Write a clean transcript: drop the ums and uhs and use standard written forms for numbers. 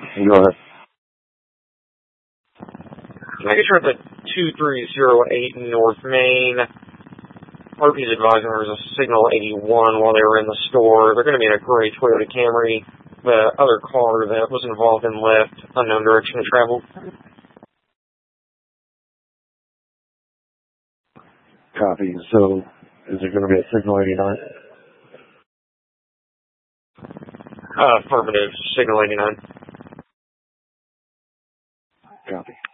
Go ahead. Can I get you at the 2308 North Main? RP's advising there was a signal 81 while they were in the store. They're going to be in a gray Toyota Camry. The other car that was involved in left, unknown direction of travel. Copy. So, is it going to be a signal 89? Affirmative, signal 89. Copy.